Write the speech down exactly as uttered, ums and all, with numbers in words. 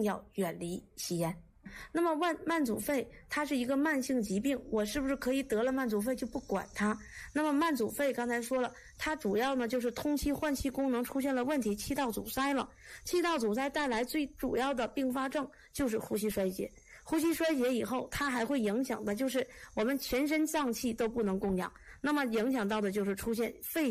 定要远离吸烟。那么慢慢阻肺它是一个慢性疾病，我是不是可以得了慢阻肺就不管它？那么慢阻肺刚才说了，它主要呢就是通气换气功能出现了问题，气道阻塞了。气道阻塞带来最主要的并发症就是呼吸衰竭。呼吸衰竭以后，它还会影响的就是我们全身脏器都不能供氧，那么影响到的就是出现肺